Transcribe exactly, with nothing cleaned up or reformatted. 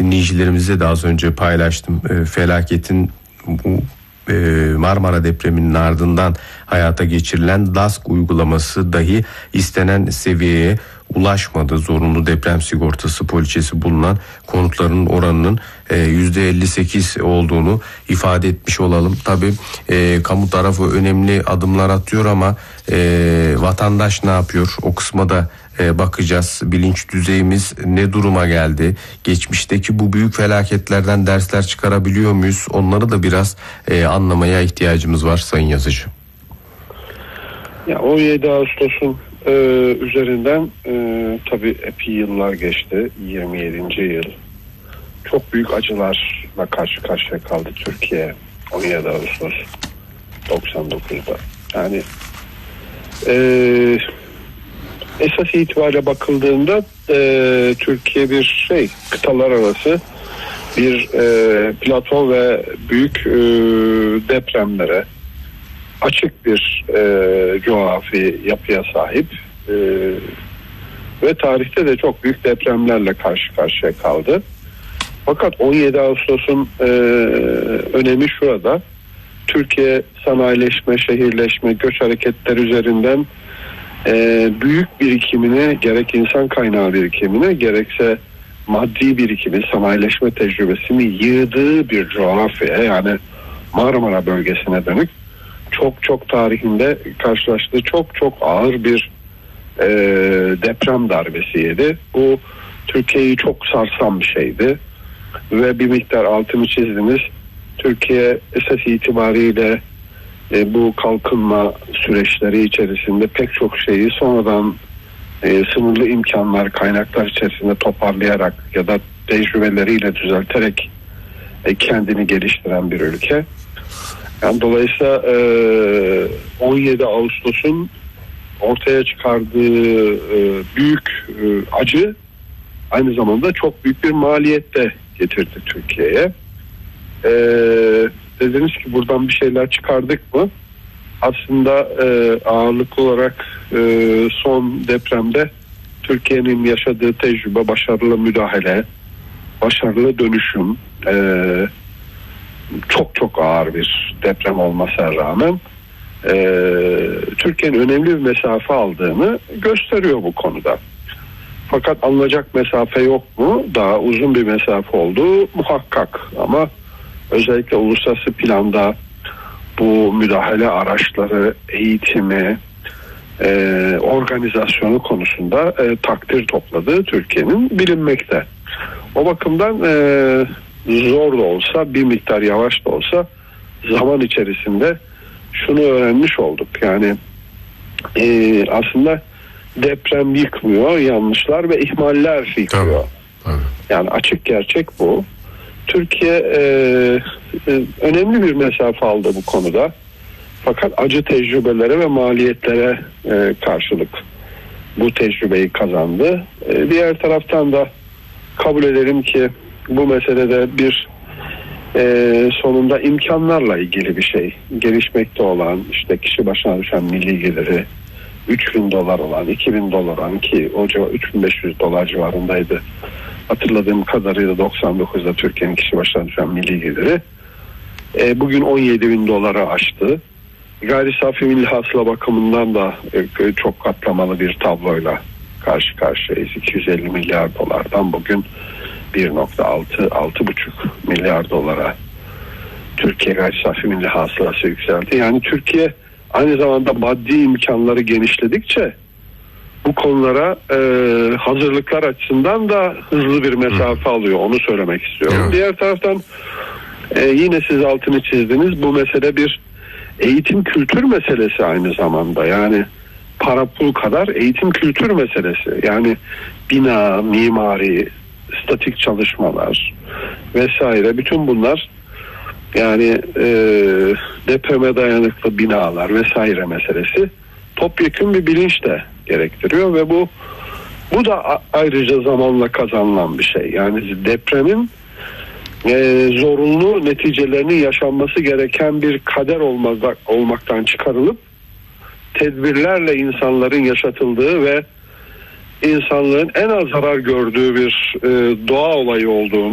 dinleyicilerimize de az önce paylaştım. E, felaketin bu e, Marmara depreminin ardından hayata geçirilen D A S K uygulaması dahi istenen seviyeye ulaşmadı. Zorunlu deprem sigortası poliçesi bulunan konutların oranının e, yüzde elli sekiz olduğunu ifade etmiş olalım. Tabii e, kamu tarafı önemli adımlar atıyor ama e, vatandaş ne yapıyor? O kısma da e, bakacağız. Bilinç düzeyimiz ne duruma geldi? Geçmişteki bu büyük felaketlerden dersler çıkarabiliyor muyuz? Onları da biraz e, anlamaya ihtiyacımız var Sayın Yazıcı. Ya on yedi Ağustos'un e, üzerinden e, tabii epey yıllar geçti. yirmi yedinci yıl. Çok büyük acılarla karşı karşıya kaldı Türkiye on yedi Ağustos doksan dokuzda. Yani e, esas itibariyle bakıldığında e, Türkiye bir şey kıtalar arası bir e, platform ve büyük e, depremlere açık bir e, coğrafi yapıya sahip e, ve tarihte de çok büyük depremlerle karşı karşıya kaldı. Fakat on yedi Ağustos'un e, önemi şurada. Türkiye sanayileşme, şehirleşme, göç hareketleri üzerinden e, büyük birikimini, gerek insan kaynağı birikimini gerekse maddi birikimi, sanayileşme tecrübesini yığdığı bir coğrafya, yani Marmara bölgesine dönük çok çok tarihinde karşılaştığı çok çok ağır bir e, deprem darbesiydi. Bu Türkiye'yi çok sarsan bir şeydi ve bir miktar altını çizdiniz. Türkiye esas itibariyle e, bu kalkınma süreçleri içerisinde pek çok şeyi sonradan e, sınırlı imkanlar, kaynaklar içerisinde toparlayarak ya da tecrübeleriyle düzelterek e, kendini geliştiren bir ülke. Yani dolayısıyla e, on yedi Ağustos'un ortaya çıkardığı e, büyük e, acı aynı zamanda çok büyük bir maliyet de getirdi Türkiye'ye. E, dediniz ki buradan bir şeyler çıkardık mı? Aslında e, ağırlıklı olarak e, son depremde Türkiye'nin yaşadığı tecrübe, başarılı müdahale, başarılı dönüşüm, e, çok çok ağır bir deprem olmasına rağmen e, Türkiye'nin önemli bir mesafe aldığını gösteriyor bu konuda. Fakat alınacak mesafe yok mu? Daha uzun bir mesafe olduğu muhakkak. Ama özellikle uluslararası planda bu müdahale araçları, eğitimi, e, organizasyonu konusunda e, takdir topladığı Türkiye'nin bilinmekte. O bakımdan e, zor da olsa, bir miktar yavaş da olsa zaman içerisinde şunu öğrenmiş olduk. Yani e, aslında deprem yıkmıyor, yanlışlar ve ihmaller yıkıyor. Tabii, tabii. Yani açık gerçek bu. Türkiye e, e, önemli bir mesafe aldı bu konuda. Fakat acı tecrübelere ve maliyetlere e, karşılık bu tecrübeyi kazandı. E, diğer taraftan da kabul edelim ki bu meselede bir e, sonunda imkanlarla ilgili bir şey. Gelişmekte olan, işte kişi başına düşen milli geliri üç bin dolar olan, iki bin dolar olan, ki o civar üç bin beş yüz dolar civarındaydı. Hatırladığım kadarıyla doksan dokuzda Türkiye'nin kişi başına düşen milli geliri e, bugün on yedi bin dolara aştı. Gayri safi milli hasıla bakımından da e, çok katlamalı bir tabloyla karşı karşıyayız. iki yüz elli milyar dolardan bugün bir nokta altı altı buçuk milyar dolara Türkiye gayri safi milli hasılası yükseldi. Yani Türkiye aynı zamanda maddi imkanları genişledikçe bu konulara e, hazırlıklar açısından da hızlı bir mesafe alıyor. Onu söylemek istiyorum. Evet. Diğer taraftan e, yine siz altını çizdiniz. Bu mesele bir eğitim kültür meselesi aynı zamanda. Yani para pul kadar eğitim kültür meselesi. Yani bina, mimari, statik çalışmalar vesaire, bütün bunlar, yani e, depreme dayanıklı binalar vesaire meselesi topyekün bir bilinç de gerektiriyor ve bu bu da ayrıca zamanla kazanılan bir şey. Yani depremin e, zorunlu neticelerinin yaşanması gereken bir kader olmazda, olmaktan çıkarılıp tedbirlerle insanların yaşatıldığı ve insanlığın en az zarar gördüğü bir e, doğa olayı olduğunu